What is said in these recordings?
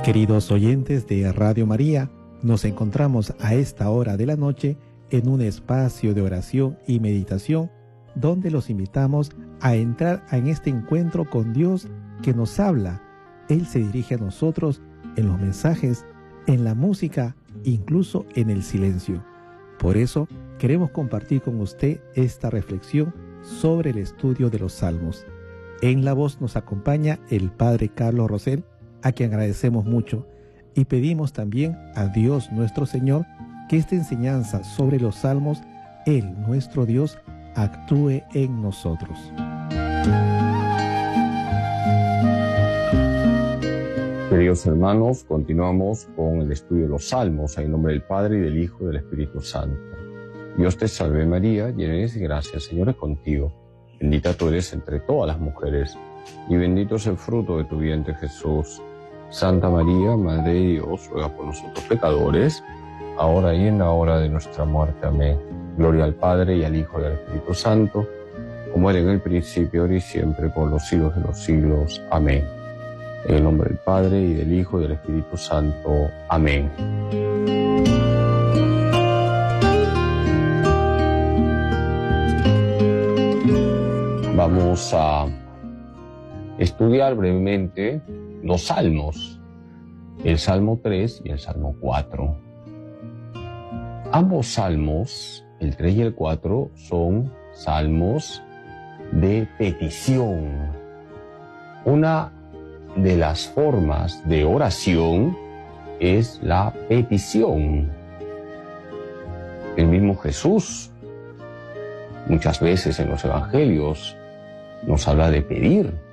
Queridos oyentes de Radio María, nos encontramos a esta hora de la noche en un espacio de oración y meditación donde los invitamos a entrar en este encuentro con Dios que nos habla. Él se dirige a nosotros en los mensajes, en la música, incluso en el silencio. Por eso queremos compartir con usted esta reflexión sobre el estudio de los Salmos. En la voz nos acompaña el Padre Carlos Rosell, a quien agradecemos mucho, y pedimos también a Dios nuestro Señor que esta enseñanza sobre los Salmos, Él, nuestro Dios, actúe en nosotros. Queridos hermanos, continuamos con el estudio de los Salmos, en nombre del Padre, y del Hijo, y del Espíritu Santo. Dios te salve María, llena eres de gracia, el Señor es contigo. Bendita tú eres entre todas las mujeres, y bendito es el fruto de tu vientre Jesús. Santa María, Madre de Dios, ruega por nosotros pecadores, ahora y en la hora de nuestra muerte. Amén. Gloria al Padre, y al Hijo, y al Espíritu Santo, como era en el principio, ahora y siempre, por los siglos de los siglos. Amén. En el nombre del Padre, y del Hijo, y del Espíritu Santo. Amén. Vamos a estudiar brevemente los salmos, el Salmo 3 y el Salmo 4. Ambos salmos, el 3 y el 4, son salmos de petición. Una de las formas de oración es la petición. El mismo Jesús, muchas veces en los evangelios, nos habla de pedir.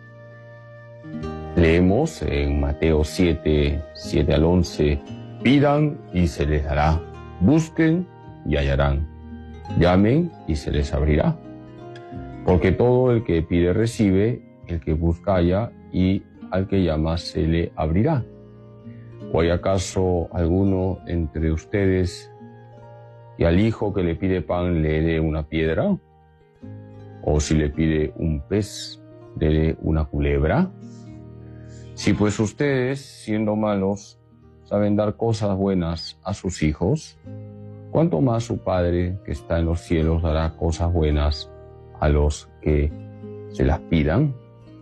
Leemos en Mateo 7, 7 al 11, pidan y se les dará, busquen y hallarán, llamen y se les abrirá. Porque todo el que pide recibe, el que busca halla, y al que llama se le abrirá. ¿O hay acaso alguno entre ustedes que al hijo que le pide pan le dé una piedra? ¿O si le pide un pez, le dé una culebra? Si pues ustedes, siendo malos, saben dar cosas buenas a sus hijos, ¿cuánto más su Padre que está en los cielos dará cosas buenas a los que se las pidan?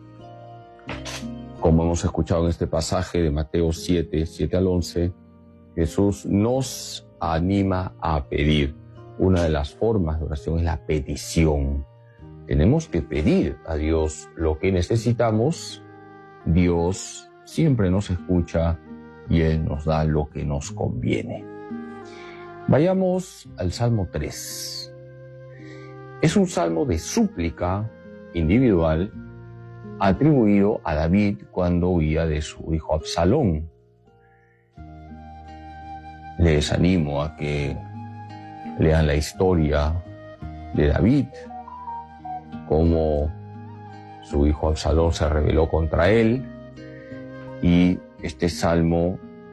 Como hemos escuchado en este pasaje de Mateo 7, 7 al 11, Jesús nos anima a pedir. Una de las formas de oración es la petición. Tenemos que pedir a Dios lo que necesitamos. Dios siempre nos escucha y Él nos da lo que nos conviene. Vayamos al Salmo 3. Es un salmo de súplica individual atribuido a David cuando huía de su hijo Absalón. Les animo a que lean la historia de David, cómo su hijo Absalón se rebeló contra él, y este salmo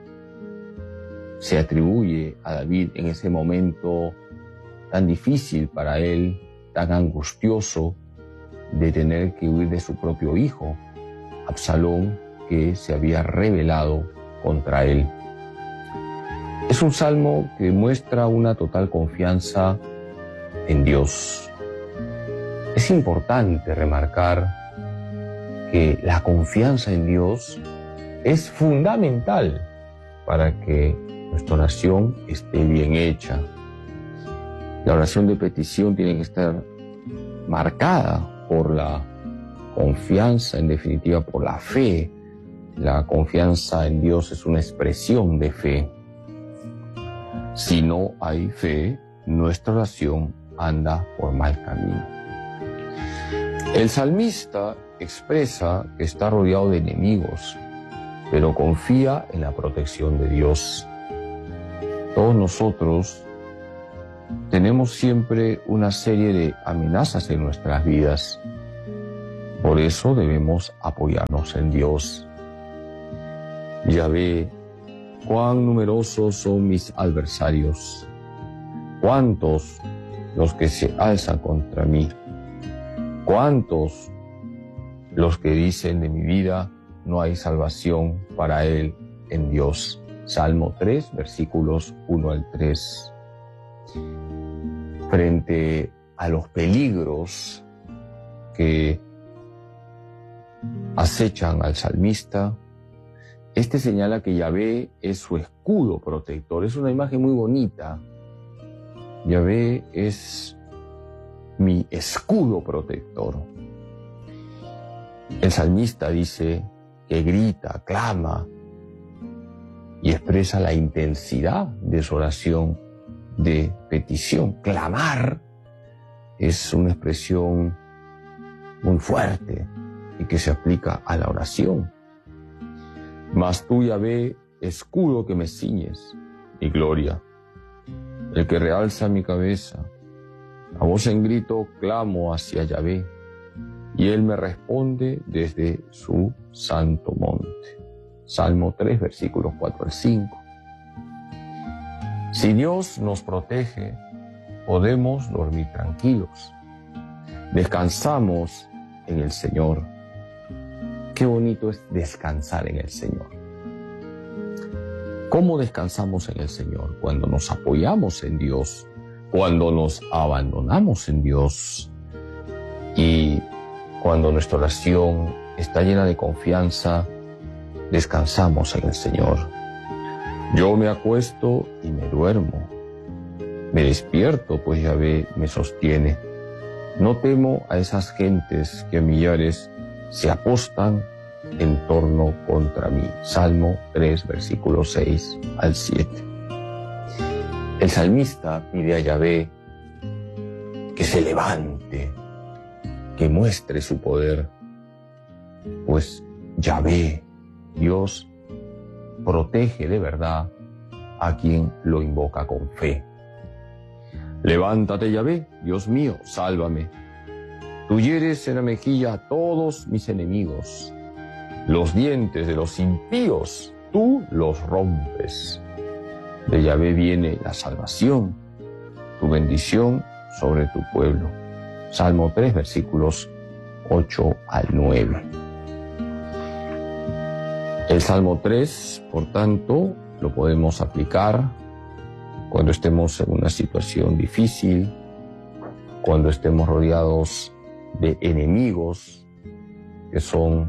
se atribuye a David en ese momento tan difícil para él, tan angustioso, de tener que huir de su propio hijo, Absalón, que se había rebelado contra él. Es un salmo que muestra una total confianza en Dios. Es importante remarcar que la confianza en Dios es fundamental para que nuestra oración esté bien hecha. La oración de petición tiene que estar marcada por la confianza, en definitiva por la fe. La confianza en Dios es una expresión de fe. Si no hay fe, nuestra oración anda por mal camino. El salmista expresa que está rodeado de enemigos, pero confía en la protección de Dios. Todos nosotros tenemos siempre una serie de amenazas en nuestras vidas. Por eso debemos apoyarnos en Dios. Yahvé, cuán numerosos son mis adversarios, cuántos los que se alzan contra mí, cuántos los que dicen de mi vida no hay salvación para él en Dios. Salmo 3, versículos 1 al 3. Frente a los peligros que acechan al salmista, este señala que Yahvé es su escudo protector. Es una imagen muy bonita. Yahvé es mi escudo protector. El salmista dice que grita, clama y expresa la intensidad de su oración de petición. Clamar es una expresión muy fuerte y que se aplica a la oración. Mas tú, Yahvé, escudo que me ciñes, mi gloria, el que realza mi cabeza. A voz en grito clamo hacia Yahvé, y él me responde desde su santo monte. Salmo 3, versículos 4 al 5. Si Dios nos protege, podemos dormir tranquilos. Descansamos en el Señor. Qué bonito es descansar en el Señor. ¿Cómo descansamos en el Señor? Cuando nos apoyamos en Dios, cuando nos abandonamos en Dios y cuando nuestra oración está llena de confianza, descansamos en el Señor. Yo me acuesto y me duermo. Me despierto, pues Yahvé me sostiene. No temo a esas gentes que a millares se apostan en torno contra mí. Salmo 3, versículos 6 al 7. El salmista pide a Yahvé que se levante, que muestre su poder, pues Yahvé, Dios, protege de verdad a quien lo invoca con fe. Levántate, Yahvé, Dios mío, sálvame. Tú hieres en la mejilla a todos mis enemigos. Los dientes de los impíos tú los rompes. De Yahvé viene la salvación, tu bendición sobre tu pueblo. Salmo 3, versículos 8 al 9. El Salmo 3, por tanto, lo podemos aplicar cuando estemos en una situación difícil, cuando estemos rodeados de enemigos que son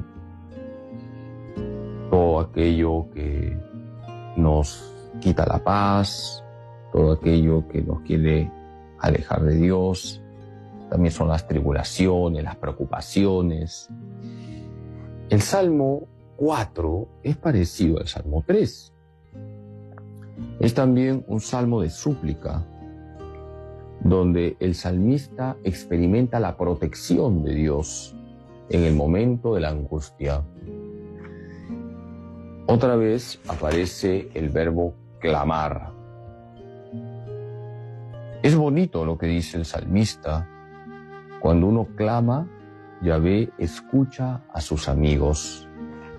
todo aquello que nos quita la paz, todo aquello que nos quiere alejar de Dios. También son las tribulaciones, las preocupaciones. El Salmo 4 es parecido al Salmo 3. Es también un salmo de súplica, donde el salmista experimenta la protección de Dios en el momento de la angustia. Otra vez aparece el verbo clamar. Es bonito lo que dice el salmista. Cuando uno clama, Yahvé escucha a sus amigos.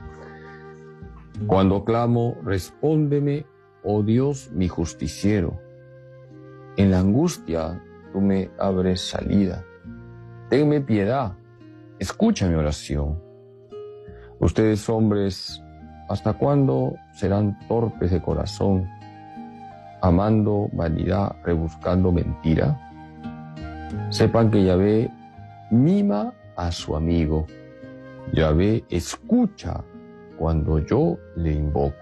Cuando clamo, respóndeme, oh Dios, mi justiciero. En la angustia, tú me abres salida. Tenme piedad, escucha mi oración. Ustedes, hombres, ¿hasta cuándo serán torpes de corazón, amando vanidad, rebuscando mentira? Sepan que Yahvé mima a su amigo. Yahvé escucha cuando yo le invoco.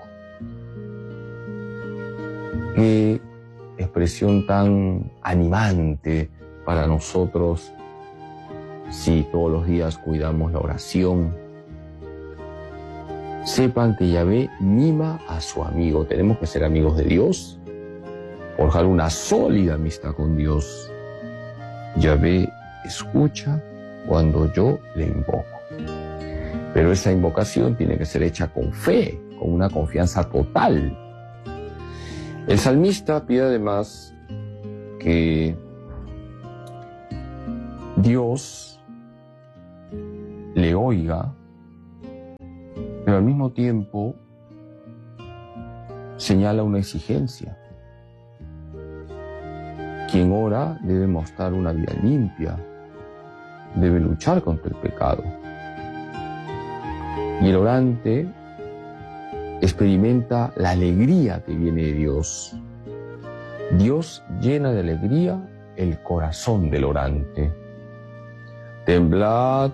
Qué expresión tan animante para nosotros si todos los días cuidamos la oración. Sepan que Yahvé mima a su amigo. Tenemos que ser amigos de Dios, forjar una sólida amistad con Dios. Yahvé escucha cuando yo le invoco. Pero esa invocación tiene que ser hecha con fe, con una confianza total. El salmista pide además que Dios le oiga, pero al mismo tiempo señala una exigencia. Quien ora debe mostrar una vida limpia, debe luchar contra el pecado. Y el orante experimenta la alegría que viene de Dios. Dios llena de alegría el corazón del orante. Temblad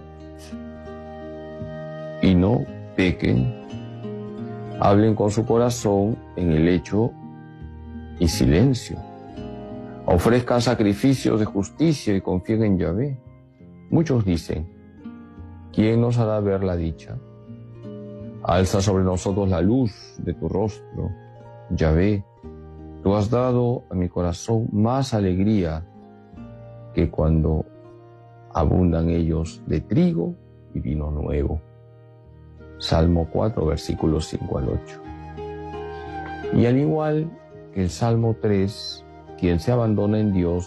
y no pequen. Hablen con su corazón en el hecho y silencio. Ofrezcan sacrificios de justicia y confíen en Yahvé. Muchos dicen, ¿quién nos hará ver la dicha? Alza sobre nosotros la luz de tu rostro, Yahvé. Tú has dado a mi corazón más alegría que cuando abundan ellos de trigo y vino nuevo. Salmo 4, versículos 5 al 8. Y al igual que el Salmo 3, quien se abandona en Dios,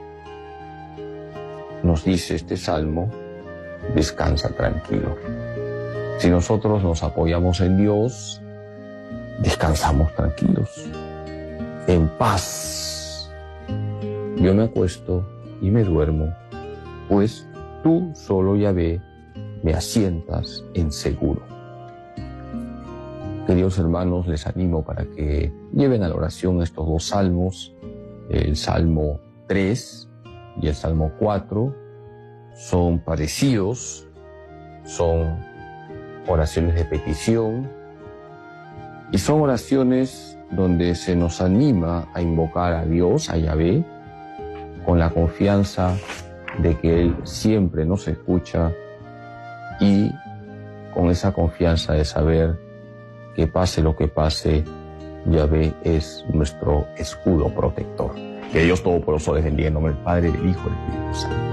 nos dice este Salmo, descansa tranquilo. Si nosotros nos apoyamos en Dios, descansamos tranquilos, en paz. Yo me acuesto y me duermo, pues tú solo, Yahvé, me asientas en seguro. Queridos hermanos, les animo para que lleven a la oración estos dos salmos, el Salmo 3 y el Salmo 4, son parecidos, son oraciones de petición y son oraciones donde se nos anima a invocar a Dios, a Yahvé, con la confianza de que Él siempre nos escucha y con esa confianza de saber que pase lo que pase, Yahvé es nuestro escudo protector. Que Dios Todopoderoso les bendiga en nombre del Padre, del Hijo y del Espíritu Santo.